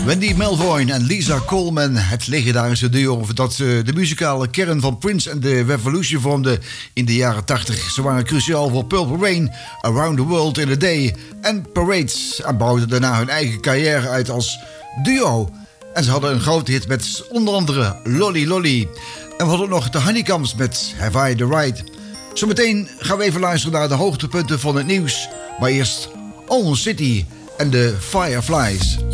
Wendy Melvoin en Lisa Coleman, het legendarische duo dat de muzikale kern van Prince en The Revolution vormde in de jaren 80. Ze waren cruciaal voor Purple Rain, Around the World in a Day en Parades en bouwden daarna hun eigen carrière uit als duo. En ze hadden een grote hit met onder andere Lolly Lolly. En we hadden nog de Honeycombs met Have I the Right. Zometeen gaan we even luisteren naar de hoogtepunten van het nieuws. Maar eerst Allman City en de Fireflies.